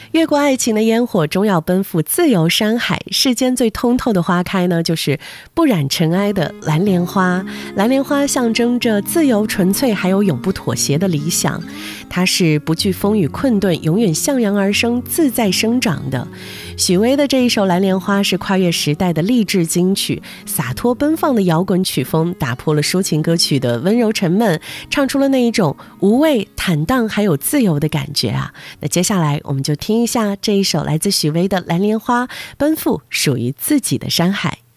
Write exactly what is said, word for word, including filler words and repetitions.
越过爱情的烟火，终要奔赴自由山海。世间最通透的花开呢，就是不染尘埃的蓝莲花。蓝莲花象征着自由、纯粹，还有永不妥协的理想。它是不惧风雨困顿，永远向阳而生，自在生长的。许巍的这一首《蓝莲花》是跨越时代的励志金曲，洒脱奔放的摇滚曲风打破了抒情歌曲的温柔沉闷，唱出了那一种无畏、坦荡还有自由的感觉啊。那接下来我们就听一下这一首来自许巍的《蓝莲花》，奔赴属于自己的山海。